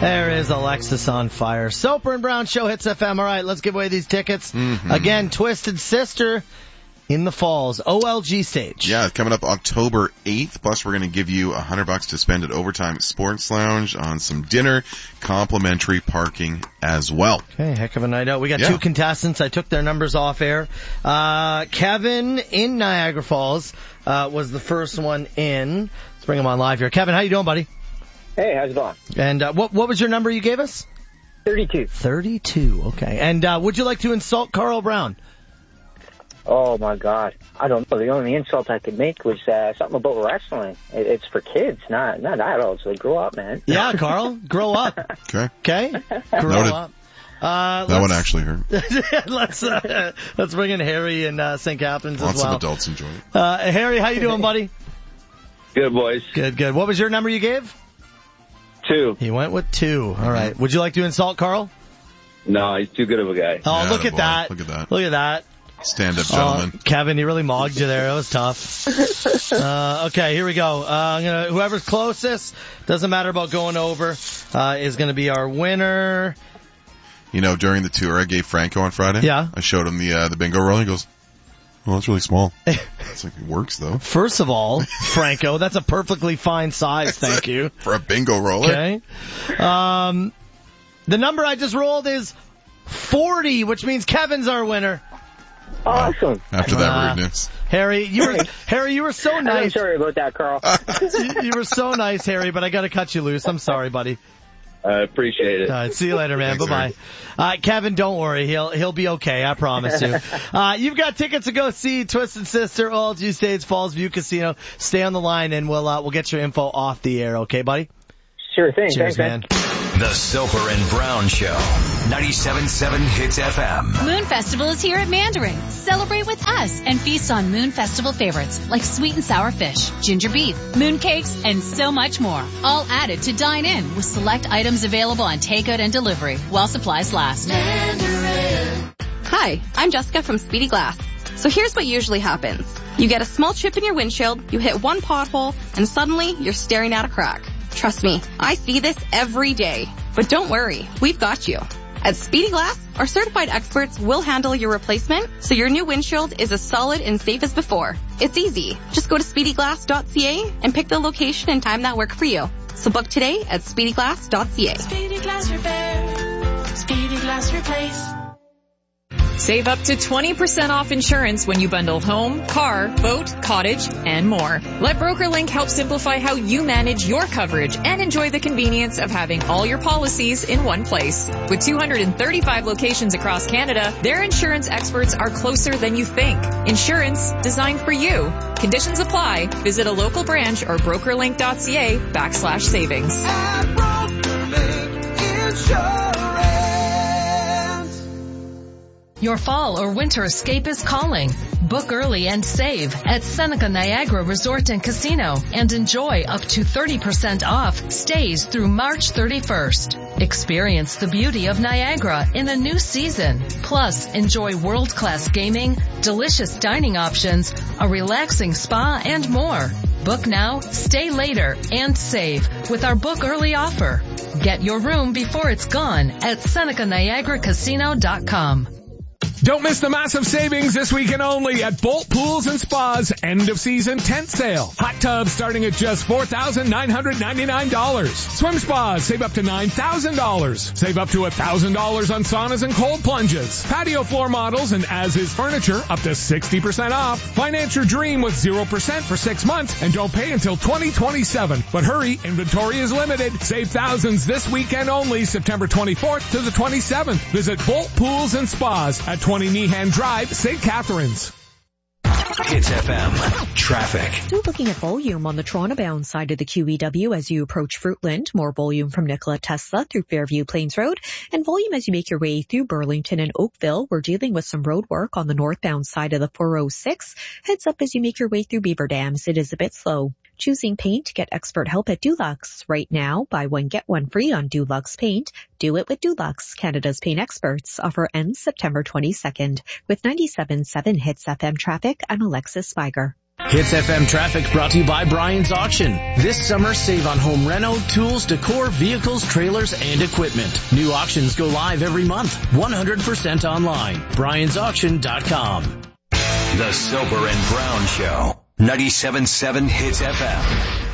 There is Alexis on fire. Soper and Brown Show Hits FM. All right, let's give away these tickets. Again, Twisted Sister in the Falls, OLG stage. Yeah, coming up October 8th. Plus, we're going to give you $100 to spend at Overtime Sports Lounge on some dinner, complimentary parking as well. Okay, heck of a night out. We got two contestants. I took their numbers off air. Kevin in Niagara Falls was the first one in. Let's bring him on live here. Kevin, how you doing, buddy? Hey, how's it going? And what was your number you gave us? 32. 32, okay. And would you like to insult Carl Brown? Oh, my God. I don't know. The only insult I could make was something about wrestling. It's for kids, not adults. They grow up, man. Yeah, Carl, grow up. Okay? Grow Noted. up. That one actually hurt. Let's bring in Harry in St. Catharines Lots as well. of adults enjoy it. Harry, how you doing, buddy? Good, boys. Good. What was your number you gave? 2. He went with 2. All right. Would you like to insult Carl? No, he's too good of a guy. Oh, Yeah, look at boy. that. Look at that. Look at that. Stand up, gentlemen. Kevin, he really mogged you there. That was tough. Okay, here we go. Whoever's closest, doesn't matter about going over, is going to be our winner. You know, during the tour I gave Franco on Friday, Yeah. I showed him the bingo roll. He goes, "Well, that's really small." It's like, it works though. First of all, Franco, that's a perfectly fine size. Thank you. For a bingo roller. Okay. The number I just rolled is 40, which means Kevin's our winner. Awesome. After that rude news. Harry, you were so I'm nice. sorry about that, Carl. You were so nice, Harry, but I got to cut you loose. I'm sorry, buddy. I appreciate it. All right, see you later, man. Thanks, Bye-bye. Kevin, don't worry. He'll be okay. I promise you. You've got tickets to go see Twisted Sister, OLG Stage, Falls View Casino. Stay on the line, and we'll get your info off the air. Okay, buddy? Sure thing. Cheers, Thanks, man. The Soper and Brown Show. 97.7 Hits FM. Moon Festival is here at Mandarin. Celebrate with us and feast on Moon Festival favorites like sweet and sour fish, ginger beef, moon cakes, and so much more. All added to dine in with select items available on takeout and delivery while supplies last. Mandarin. Hi, I'm Jessica from Speedy Glass. So here's what usually happens. You get a small chip in your windshield, you hit one pothole, and suddenly you're staring at a crack. Trust me, I see this every day. But don't worry, we've got you. At Speedy Glass, our certified experts will handle your replacement, so your new windshield is as solid and safe as before. It's easy. Just go to speedyglass.ca and pick the location and time that work for you. So book today at speedyglass.ca. Speedy Glass Repair. Speedy Glass Replace. Save up to 20% off insurance when you bundle home, car, boat, cottage, and more. Let BrokerLink help simplify how you manage your coverage and enjoy the convenience of having all your policies in one place. With 235 locations across Canada, their insurance experts are closer than you think. Insurance designed for you. Conditions apply. Visit a local branch or brokerlink.ca/savings. At BrokerLink Insurance. Your fall or winter escape is calling. Book early and save at Seneca Niagara Resort and Casino and enjoy up to 30% off stays through March 31st. Experience the beauty of Niagara in a new season. Plus, enjoy world-class gaming, delicious dining options, a relaxing spa, and more. Book now, stay later, and save with our book early offer. Get your room before it's gone at SenecaNiagaraCasino.com. Don't miss the massive savings this weekend only at Bolt Pools and Spas end of season tent sale. Hot tubs starting at just $4,999. Swim spas save up to $9,000. Save up to $1,000 on saunas and cold plunges. Patio floor models and as-is furniture up to 60% off. Finance your dream with 0% for 6 months and don't pay until 2027. But hurry, inventory is limited. Save thousands this weekend only, September 24th to the 27th. Visit Bolt Pools and Spas at 20 Meehan Drive, St. Catharines. Hits FM. Traffic. Still looking at volume on the Toronto-bound side of the QEW as you approach Fruitland. More volume from Nikola Tesla through Fairview Plains Road. And volume as you make your way through Burlington and Oakville. We're dealing with some road work on the northbound side of the 406. Heads up as you make your way through Beaver Dams. It is a bit slow. Choosing paint, get expert help at Dulux. Right now, buy one, get one free on Dulux paint. Do it with Dulux, Canada's paint experts. Offer ends September 22nd. With 97.7 Hits FM traffic, I'm Alexis Spiger. Hits FM traffic brought to you by Brian's Auction. This summer, save on home reno, tools, decor, vehicles, trailers, and equipment. New auctions go live every month. 100% online. Brian'sAuction.com. The Soper and Brown Show. 97.7 Hits FM.